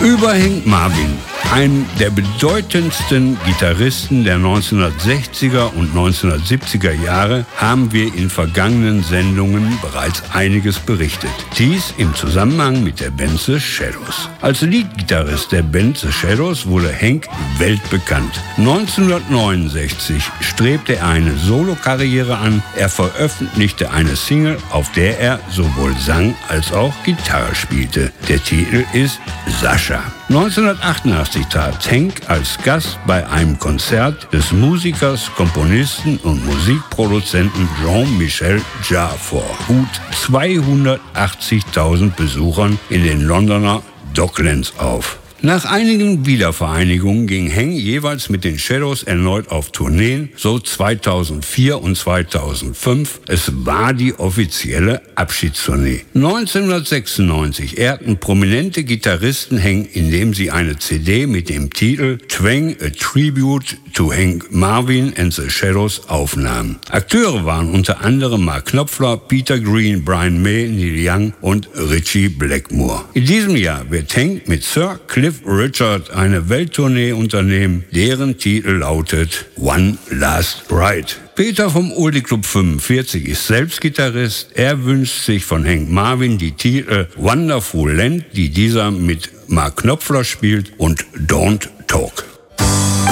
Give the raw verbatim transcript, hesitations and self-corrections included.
Über Hank Marvin, einen der bedeutendsten Gitarristen der neunzehnhundertsechziger und neunzehnhundertsiebziger Jahre, haben wir in vergangenen Sendungen bereits einiges berichtet. Dies im Zusammenhang mit der Band The Shadows. Als Leadgitarrist der Band The Shadows wurde Hank weltbekannt. neunzehnhundertneunundsechzig strebte er eine Solokarriere an. Er veröffentlichte eine Single, auf der er sowohl sang als auch Gitarre spielte. Der Titel ist Sascha. neunzehnhundertachtundachtzig trat Hank als Gast bei einem Konzert des Musikers, Komponisten und Musikproduzenten Jean-Michel Jarre vor gut zweihundertachtzigtausend Besuchern in den Londoner Docklands auf. Nach einigen Wiedervereinigungen ging Hank jeweils mit den Shadows erneut auf Tourneen, so zweitausendvier und zweitausendfünf. Es war die offizielle Abschiedstournee. neunzehnhundertsechsundneunzig ehrten prominente Gitarristen Hank, indem sie eine C D mit dem Titel Twang, a Tribute to Hank Marvin and the Shadows aufnahmen. Akteure waren unter anderem Mark Knopfler, Peter Green, Brian May, Neil Young und Ritchie Blackmore. In diesem Jahr wird Hank mit Sir Cliff Richard eine Welttournee unternehmen, deren Titel lautet One Last Ride. Peter vom Oldie Club fünfundvierzig ist selbst Gitarrist. Er wünscht sich von Hank Marvin die Titel Wonderful Land, die dieser mit Mark Knopfler spielt, und Don't Talk.